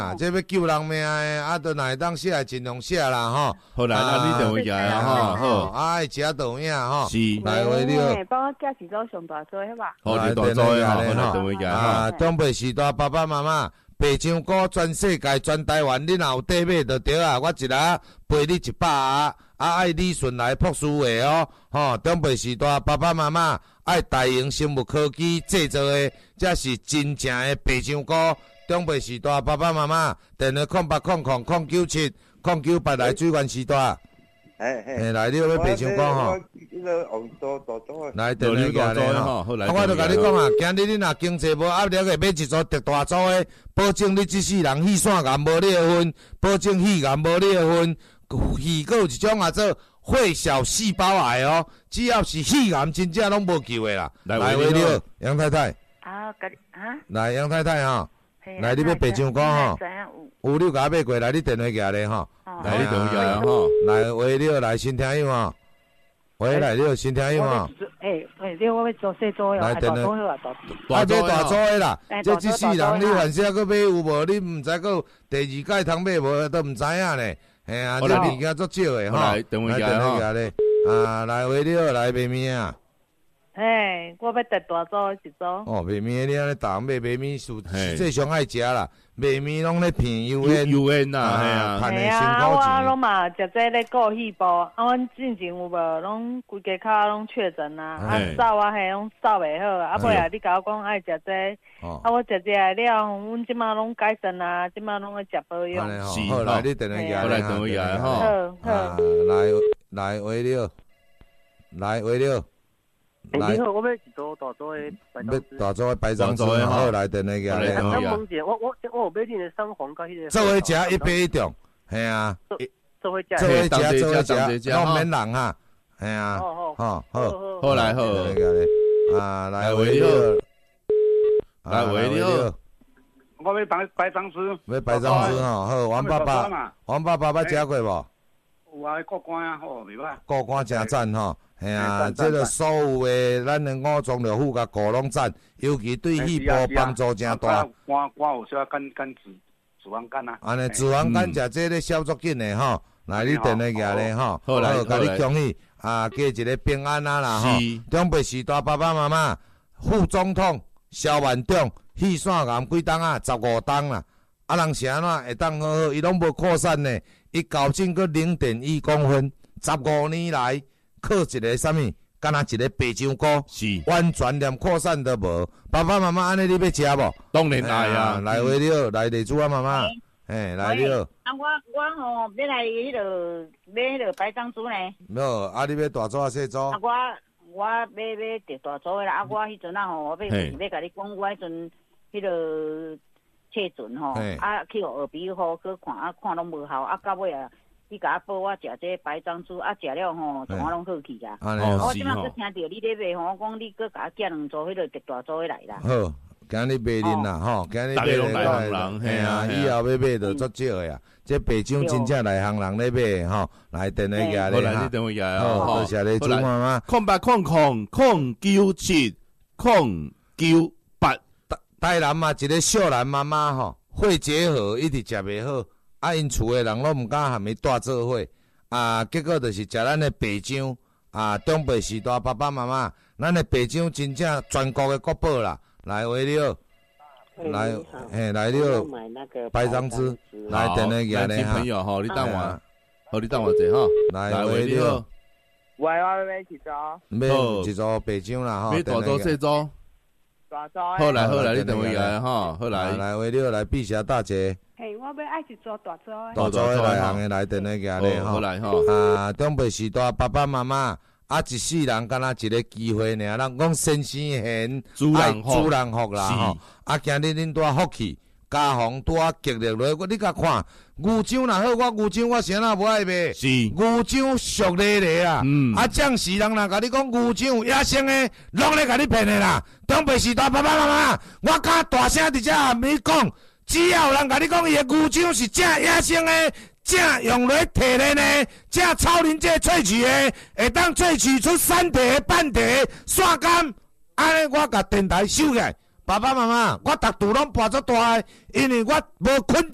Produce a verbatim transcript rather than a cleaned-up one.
啊，这要救人命的，啊，都哪会当写，尽量写啦吼。 好啦，那你电话起来啊吼，好， 啊，爱食倒影吼。 是， 来话了。 帮我寄是做上大做好吧？ 好，你大做的吼，好啦，电话起来啊，长辈时代爸爸妈妈，白香菇全世界全台湾，你若有底买就对啊。我一日赔你一百啊，啊爱理顺来朴实话哦，吼，长辈时代爸爸妈妈爱大型生物科技制作的，这是真正的白香菇。长辈时代爸爸妈妈，电话空八空空空九七空九八来水源时代。 哎哎，来了要白香菇吼。来，电话家咧吼，我就甲你讲啊，今日你若经济无压力个，买一组特大组的，保证你这世人气散癌无你的份，保证肺癌无你的份，肺还有一种啊做血小细胞癌哦，只要是肺癌，真正拢无救的啦。来，话了，杨太太。 啊，甲你啊。来， 杨太太吼。来，你要白香菇吼，有你甲买过来，你电话寄咧吼， 来你电话寄来吼， 来话了，来新听友吼，喂来了新听友吼， 诶诶，你我要做细组哟， 来电话， 大买大组的啦，这这世人你凡是还佫买有无？你毋知佫第二届通买无都毋知影咧，嘿啊，这物件足少的吼， 来电话寄来吼， 啊来话了，来卖面啊。 嘿，我要特大组一组。 哦，卖面你安尼逐项买卖面，实际上爱食啦。卖面拢咧片油烟， 油烟呐，系啊， 系啊，我拢嘛食这咧顾细胞，啊，阮之前有无拢规家骹拢确诊啊，啊扫啊嘿拢扫袂好，啊尾啊你甲我讲爱食这，啊我食这了，阮即马拢改善啊，即马拢咧食保养。 是，好来你电话寄来，电话寄来吼， 好， 来来话了，来话了。 你好，我要一组大组的白章要大组的白章子，好来电话个咧。 咱问者，我我我有买你的双黄甲迄个。 做伙食一杯一中，系啊。 做伙食， 做伙食，做伙食，拢免人哈，系啊。 好好好好来好。 啊，来话了，来话了。 我要白白章子。 要白章子吼，好，王爸爸，王爸爸捌食过无？ 有啊，过关啊，好，袂歹。 过关真赞吼。嘿啊，这个所有的咱的五脏六腑甲骨拢赞，尤其对肺部帮助真大。 肝肝有少肝肝脂脂肪肝啊。 安尼脂肪肝食这个消足紧的吼，来你电话寄咧吼，好，甲你恭喜啊，加一个平安啊啦吼。长辈时代爸爸妈妈，副总统萧万长肺腺癌几档啊？十五档啦。啊，人是安怎会当好好？伊拢无扩散呢，伊高进个零点一公分，十五年来。靠一个啥物，敢若一个白香菇， 是完全连扩散都无。爸爸妈妈安尼你要食无？ 当然爱啊！ 来话了，来地主啊妈妈，嘿，来了。 啊，我我吼要来迄落买迄落白樟珠呢。 没有，啊你要大组啊细组？ 啊我我要买特大组的啦，啊我迄阵啊吼，我要要甲你讲，我迄阵迄落切准吼，啊去互耳鼻科去看，啊看拢无效，啊到尾啊。你甲我报我食这白樟珠，啊食了吼，全我拢好去啊！我即马佫听到你咧卖吼，我讲你佫甲我寄两组迄个特大组的来啦。 好，今日卖恁啦吼，今日卖恁嘿啊，以后要买就足少的啊。这白樟真正内行人咧买吼，来电话寄咧哈。来电话寄来哦，多谢你主妈妈。 空八空空空九七空九八， 台南嘛一个少男妈妈吼，肺结核一直食袂好。啊，因厝诶人拢毋敢含伊带做伙，啊，结果就是食咱诶白樟，啊，长辈时代爸爸妈妈，咱诶白樟真正全国诶国宝啦，来话了，来，嘿，来了，白樟枝，来电话寄咧哈， 朋友吼，你等我，好，你等我者吼， 来话了， 喂，我要买一组， 买一组白樟啦吼， 买大组细组， 大组， 好来好来，你电话寄来吼，好来， 来话了，来碧霞大姐。 嘿，我要爱一组大组的， 大组的来行的来电话寄咧吼，啊，长辈时代爸爸妈妈，啊，一世人敢若一个机会尔，人讲先生贤， 主人福， 主人福啦吼，啊，今日恁拄福气，家风拄啊激烈落，我你甲看，牛樟若好，我牛樟我谁若无爱买， 是牛樟俗咧咧啊，嗯，啊，将士人若甲你讲牛樟有野生的，拢咧甲你骗的啦，长辈时代爸爸妈妈，我敢大声伫遮暗暝讲。只要有人甲你讲伊的牛樟是正野生的，正用来提炼的，正超临界萃取的，会当萃取出山茶、半茶、线柑，安尼我甲电台收起来。爸爸妈妈，我逐度拢跋足大的，因为我无困。